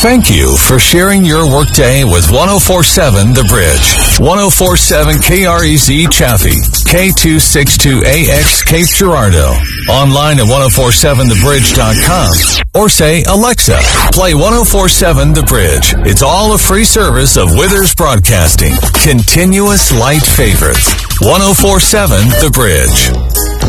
Thank you for sharing your workday with 1047 The Bridge. 1047 KREZ Chaffee, K262AX Cape Girardeau. Online at 1047thebridge.com. Or say, Alexa, play 1047 The Bridge. It's all a free service of Withers Broadcasting. Continuous light favorites. 1047 The Bridge.